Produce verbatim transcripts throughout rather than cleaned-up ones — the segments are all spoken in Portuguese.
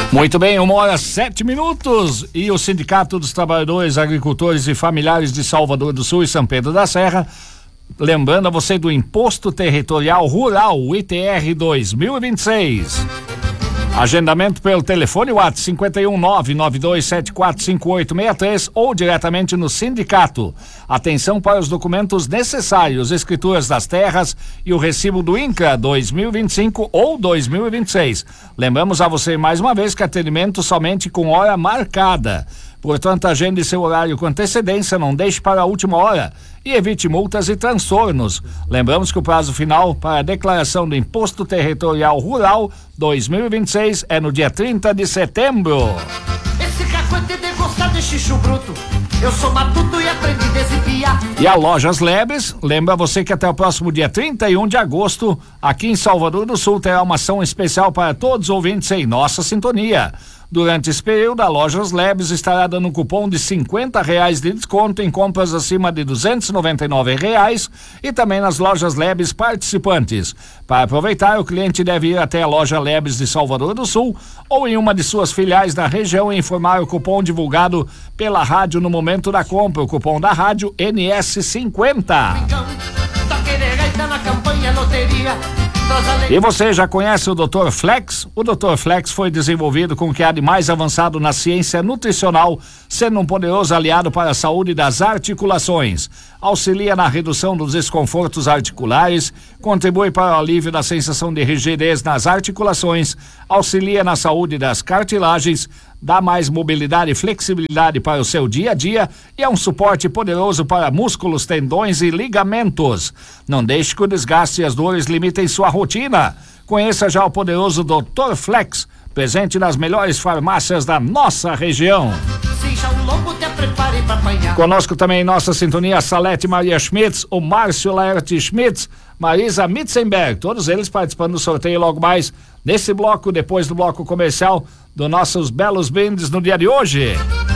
Muito bem, uma hora sete minutos e o Sindicato dos Trabalhadores, Agricultores e Familiares de Salvador do Sul e São Pedro da Serra, lembrando a você do Imposto Territorial Rural, o I T R dois mil e vinte e seis. Agendamento pelo telefone WhatsApp cinquenta e um, nove nove dois sete quatro cinco oito seis três ou diretamente no sindicato. Atenção para os documentos necessários, escrituras das terras e o recibo do INCRA dois mil e vinte e cinco ou dois mil e vinte e seis. Lembramos a você mais uma vez que atendimento somente com hora marcada. Portanto, agende seu horário com antecedência, não deixe para a última hora e evite multas e transtornos. Lembramos que o prazo final para a declaração do Imposto Territorial Rural dois mil e vinte e seis é no dia trinta de setembro. Esse cacoete de gostar de xixo bruto, eu sou matuto e aprendi a desempiar. E a Lojas Lebes lembra você que até o próximo dia trinta e um de agosto, aqui em Salvador do Sul, terá uma ação especial para todos os ouvintes em nossa sintonia. Durante esse período, a Lojas Lebes estará dando um cupom de cinquenta reais de desconto em compras acima de duzentos e noventa e nove reais e também nas Lojas Lebes participantes. Para aproveitar, o cliente deve ir até a Loja Lebes de Salvador do Sul ou em uma de suas filiais da região e informar o cupom divulgado pela rádio no momento da compra. O cupom da rádio N S cinquenta. E você já conhece o doutor Flex? O doutor Flex foi desenvolvido com o que há de mais avançado na ciência nutricional, sendo um poderoso aliado para a saúde das articulações. Auxilia na redução dos desconfortos articulares, contribui para o alívio da sensação de rigidez nas articulações, auxilia na saúde das cartilagens, dá mais mobilidade e flexibilidade para o seu dia a dia e é um suporte poderoso para músculos, tendões e ligamentos. Não deixe que o desgaste e as dores limitem sua rotina. Conheça já o poderoso doutor Flex, presente nas melhores farmácias da nossa região. Conosco também em nossa sintonia, Salete Maria Schmitz, o Márcio Laerte Schmitz, Marisa Mitzenberg, todos eles participando do sorteio logo mais nesse bloco, depois do bloco comercial dos nossos belos brindes no dia de hoje.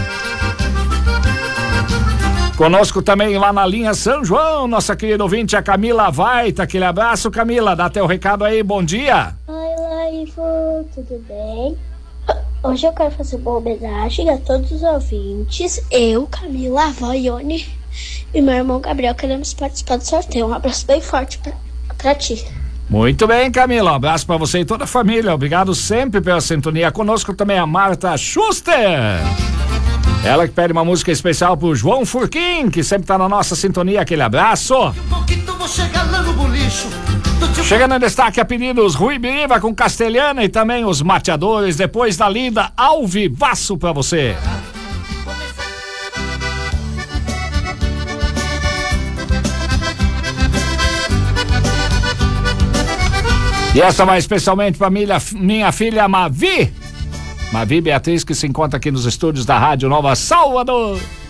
Conosco também lá na linha São João, nossa querida ouvinte, a Camila Vaita. Aquele abraço, Camila, dá teu recado aí, bom dia. Oi, Laivo, tudo bem? Hoje eu quero fazer uma homenagem a todos os ouvintes. Eu, Camila, a avó Ione e meu irmão Gabriel queremos participar do sorteio. Um abraço bem forte pra, pra ti. Muito bem, Camila, um abraço pra você e toda a família. Obrigado sempre pela sintonia. Conosco também a Marta Schuster. Ela que pede uma música especial pro João Furquim, que sempre tá na nossa sintonia. Aquele abraço. Chegando em destaque a pedidos Rui Biriva com Castelhana e também os Mateadores, depois da lida ao vivaço pra você. E essa vai especialmente pra minha, minha filha Mavi. Mavi Beatriz, que se encontra aqui nos estúdios da Rádio Nova Salvador.